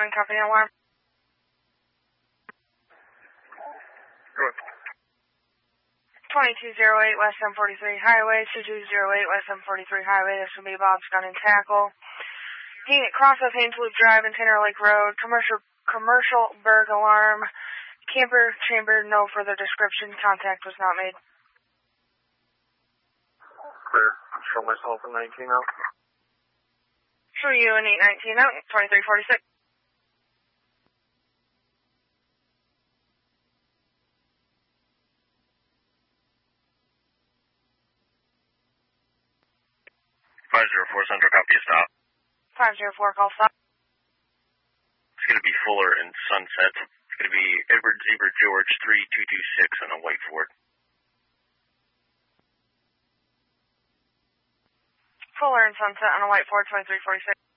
7, company alarm. Good. 2208 West 743 Highway, 2208 West 743 Highway. This will be Bob's Gun and Tackle. Unit cross of Haynes Loop Drive and Tanner Lake Road. Commercial Berg alarm. Camper chamber. No further description. Contact was not made. Clear. Show myself in 19 out. Show you in 819 out. 2346. Central, copy, stop. 504, call stop. It's going to be Fuller and Sunset. It's going to be Edward Zebra George 3226 on a white Ford. Fuller and Sunset on a white Ford, 2346.